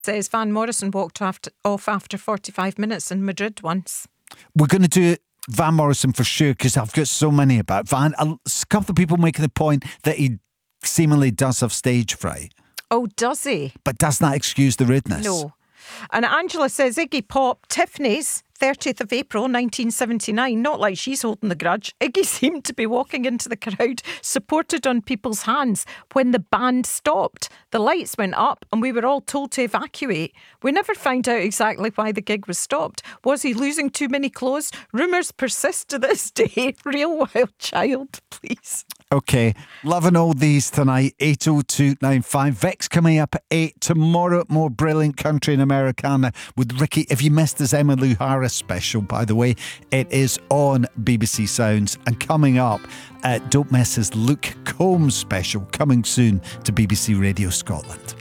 says Van Morrison walked off after 45 minutes in Madrid once. We're going to do Van Morrison for sure, because I've got so many about Van. A couple of people making the point that he seemingly does have stage fright. Oh, does he? But does that excuse the rudeness? No. And Angela says Iggy Pop, Tiffany's, 30th of April 1979, not like she's holding the grudge. Iggy seemed to be walking into the crowd, supported on people's hands, when the band stopped. The lights went up and we were all told to evacuate. We never found out exactly why the gig was stopped. Was he losing too many clothes? Rumours persist to this day. Real Wild Child, please. Okay, loving all these tonight. 80295. Vex coming up at 8 tomorrow. More brilliant country and Americana with Ricky. If you missed his Emmylou Harris special, by the way, it is on BBC Sounds. And coming up, don't miss his Luke Combs special, coming soon to BBC Radio Scotland.